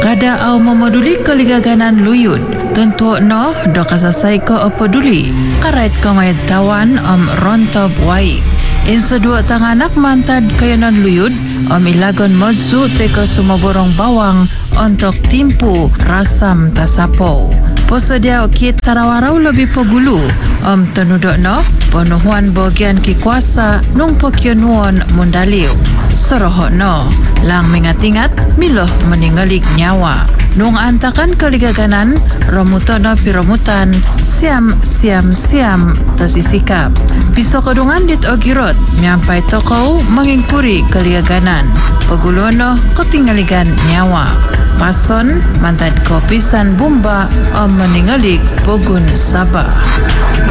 kada au memaduli keligaganan luyud. Tentu no do kasasai ko peduli. Karait ko ngay tawan rontob waik. Inso dua tanganak mantad kayanan luyud ilagon mozu teka sumaborong bawang untuk timpu rasam tasapo. Posedia kit tarawarau lebih pegulu tenudok no penuhuan bagian ki kuasa nung pokyonuan mundaliu. Sorohok no lang mengat-ingat miloh meningalik nyawa. Nung antakan keligaganan romutono piromutan siam tesisikap. Piso kedungan dit ogirot nyampai tokau mengingkuri keligaganan. Pegulono ketinggaligan nyawa. Pason mantad kopisan bumba meningalik pogun sabah.